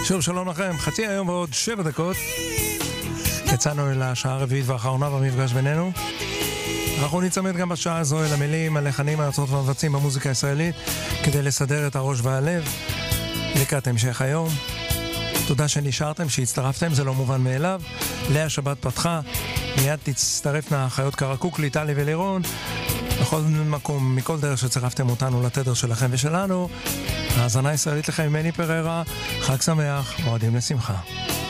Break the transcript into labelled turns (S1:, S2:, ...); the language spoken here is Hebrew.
S1: שוב שלום לכם, חצי היום ועוד 7 דקות יצאנו אל השעה הרביעית והאחרונה במפגש בינינו. אנחנו נצמד גם בשעה הזו אל המילים, הלחנים, היוצרות והמבצעים במוזיקה הישראלית כדי לסדר את הראש והלב לקראת המשך היום. תודה שנשארתם, שהצטרפתם, זה לא מובן מאליו. לאה שבת פתחה, מיד תצטרפנה החיות קרקוקלי, טלי ולירון. בכל מקום, מכל דרך שצרפתם אותנו לתדר שלכם ושלנו. האזנה ישראלית לכם, מני פררה, חג שמח, מועדים לשמחה.